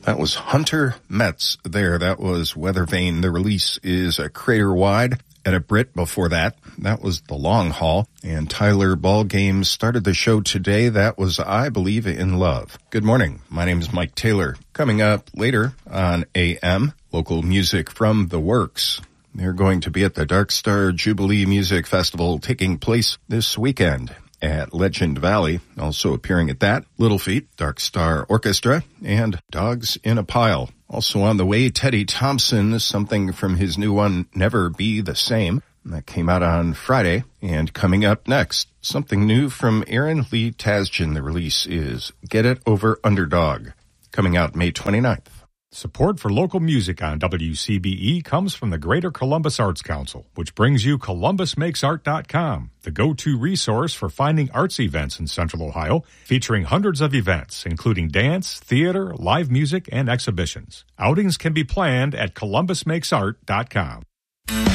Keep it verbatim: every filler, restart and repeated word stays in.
That was Hunter Metz there. That was Weather Vane. The release is a Crater Wide. At a Brit before that, that was The Long Haul. And Tyler Ballgame started the show today. That was I Believe in Love. Good morning. My name is Mike Taylor. Coming up later on A M, local music from The Works. They're going to be at the Dark Star Jubilee Music Festival taking place this weekend at Legend Valley. Also appearing at that, Little Feat, Dark Star Orchestra, and Dogs in a Pile. Also on the way, Teddy Thompson, something from his new one, Never Be the Same. That came out on Friday. And coming up next, something new from Aaron Lee Tasjan. The release is Get It Over Underdog, coming out May twenty-ninth. Support for local music on W C B E comes from the Greater Columbus Arts Council, which brings you Columbus Makes Art dot com, the go-to resource for finding arts events in Central Ohio, featuring hundreds of events, including dance, theater, live music, and exhibitions. Outings can be planned at Columbus Makes Art dot com.